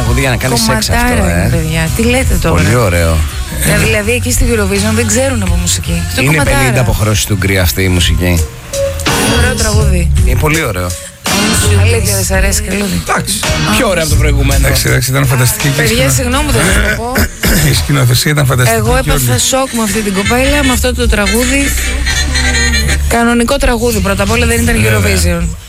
τραγούδι για να κάνει σεξ αυτό. Παιδιά. Τι λέτε τώρα. Πολύ ωραίο. Δηλαδή εκεί στη Eurovision δεν ξέρουν από μουσική. Είναι 50 αποχρώσεις του Γκρι αυτή η μουσική. Ωραίο τραγούδι. Είναι πολύ ωραίο. Αλήθεια, δεν σ' αρέσει καλούδι. Εντάξει. Πιο ωραίο από το προηγούμενο. Εντάξει, ήταν φανταστική. Παιδιά, συγγνώμη, δεν θα το πω. Η σκηνοθεσία ήταν φανταστική. Εγώ έπαθα σοκ με αυτή την κοπέλα, με αυτό το τραγούδι. Κανονικό τραγούδι πρώτα απ' όλα, δεν ήταν Eurovision.